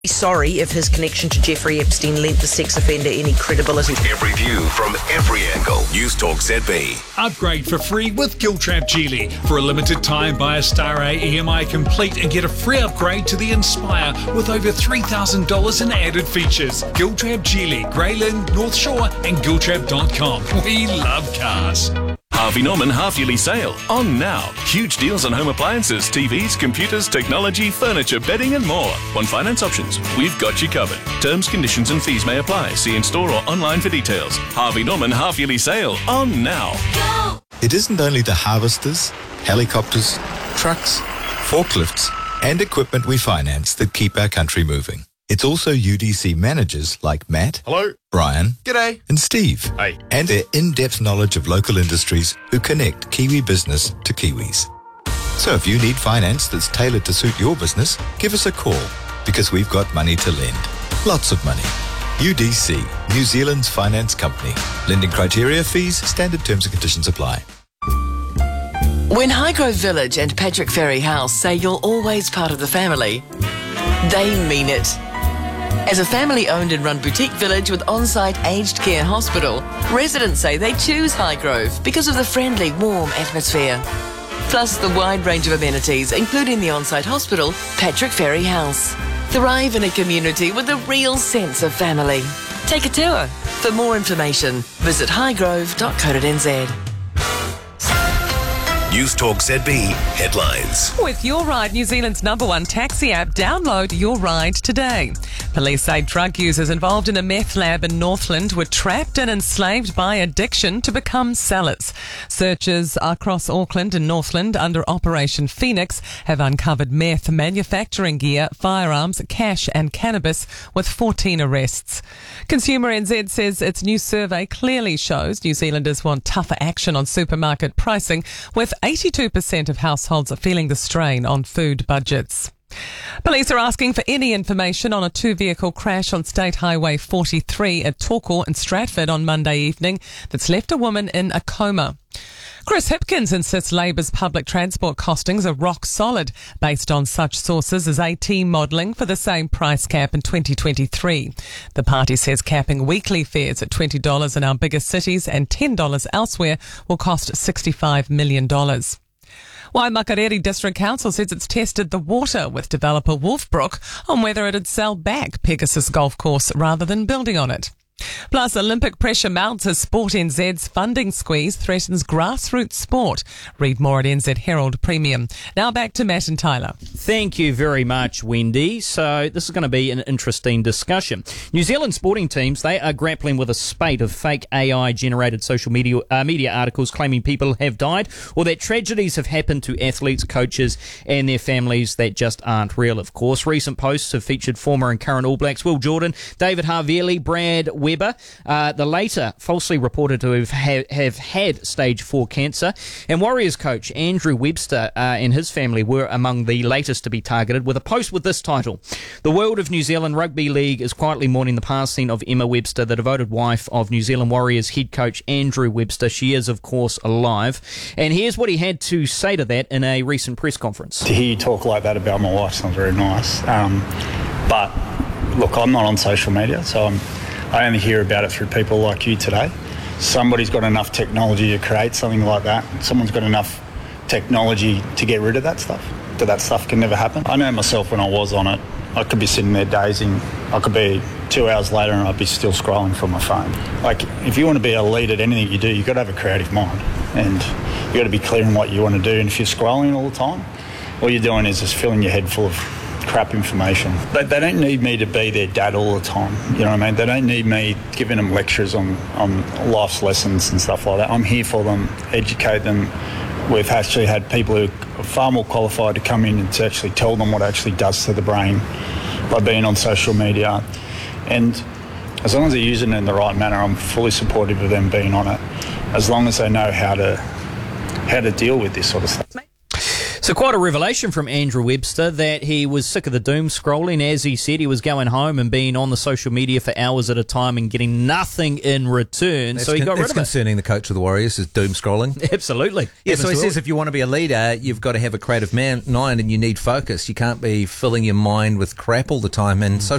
Sorry if his connection to Jeffrey Epstein lent the sex offender any credibility. Every view from every angle. News Talk ZB. Upgrade for free with Giltrap Geely. For a limited time, buy a Star A EMI Complete and get a free upgrade to the Inspire with over $3,000 in added features. Giltrap Geely, Greyland, North Shore and Giltrap.com. We love cars. Harvey Norman half-yearly sale. On now. Huge deals on home appliances, TVs, computers, technology, furniture, bedding and more. On finance options, we've got you covered. Terms, conditions and fees may apply. See in-store or online for details. Harvey Norman half-yearly sale. On now. It isn't only the harvesters, helicopters, trucks, forklifts and equipment we finance that keep our country moving. It's also UDC managers like Matt, hello, Brian, g'day, and Steve, hey, and their in-depth knowledge of local industries who connect Kiwi business to Kiwis. So if you need finance that's tailored to suit your business, give us a call because we've got money to lend. Lots of money. UDC, New Zealand's finance company. Lending criteria, fees, standard terms and conditions apply. When Highgrove Village and Patrick Ferry House say you're always part of the family, they mean it. As a family-owned and run boutique village with on-site aged care hospital, residents say they choose Highgrove because of the friendly, warm atmosphere. Plus the wide range of amenities, including the on-site hospital, Patrick Ferry House. Thrive in a community with a real sense of family. Take a tour. For more information, visit highgrove.co.nz. News Talk ZB headlines. With Your Ride, New Zealand's #1 taxi app, download Your Ride today. Police say drug users involved in a meth lab in Northland were trapped and enslaved by addiction to become sellers. Searchers across Auckland and Northland under Operation Phoenix have uncovered meth, manufacturing gear, firearms, cash and cannabis with 14 arrests. Consumer NZ says its new survey clearly shows New Zealanders want tougher action on supermarket pricing, with 82% of households are feeling the strain on food budgets. Police are asking for any information on a two-vehicle crash on State Highway 43 at Torquay and Stratford on Monday evening that's left a woman in a coma. Chris Hipkins insists Labour's public transport costings are rock solid, based on such sources as AT modelling for the same price cap in 2023. The party says capping weekly fares at $20 in our biggest cities and $10 elsewhere will cost $65 million. Waimakariri District Council says it's tested the water with developer Wolfbrook on whether it'd sell back Pegasus Golf Course rather than building on it. Plus, Olympic pressure mounts as Sport NZ's funding squeeze threatens grassroots sport. Read more at NZ Herald Premium. Now back to Matt and Tyler. Thank you very much, Wendy. So this is going to be an interesting discussion. New Zealand sporting teams, they are grappling with a spate of fake AI-generated social media articles claiming people have died or that tragedies have happened to athletes, coaches and their families that just aren't real, of course. Recent posts have featured former and current All Blacks Will Jordan, David Harvey, Brad Weber, the later falsely reported to have had stage 4 cancer, and Warriors coach Andrew Webster and his family were among the latest to be targeted, with a post with this title: "The world of New Zealand Rugby League is quietly mourning the passing of Emma Webster, the devoted wife of New Zealand Warriors head coach Andrew Webster." She is, of course, alive, and here's what he had to say to that in a recent press conference. To hear you talk like that about my wife's not very nice, but look, I'm not on social media, so I only hear about it through people like you today. Somebody's got enough technology to create something like that. Someone's got enough technology to get rid of that stuff. That stuff can never happen. I know myself when I was on it, I could be sitting there dazing. I could be 2 hours later and I'd be still scrolling from my phone. Like, if you want to be a lead at anything you do, you've got to have a creative mind. And you've got to be clear on what you want to do. And if you're scrolling all the time, all you're doing is just filling your head full of crap information. They don't need me to be their dad all the time, you know what I mean? They don't need me giving them lectures on life's lessons and stuff like that. I'm here for them, educate them. We've actually had people who are far more qualified to come in and to actually tell them what it actually does to the brain by being on social media. And as long as they're using it in the right manner, I'm fully supportive of them being on it, as long as they know how to deal with this sort of stuff. So So quite a revelation from Andrew Webster that he was sick of the doom scrolling. As he said, he was going home and being on the social media for hours at a time and getting nothing in return. So he got rid of it. That's concerning the coach of the Warriors, is doom scrolling. Absolutely. Yeah, so he says if you want to be a leader, you've got to have a creative mind and you need focus. You can't be filling your mind with crap all the time. And social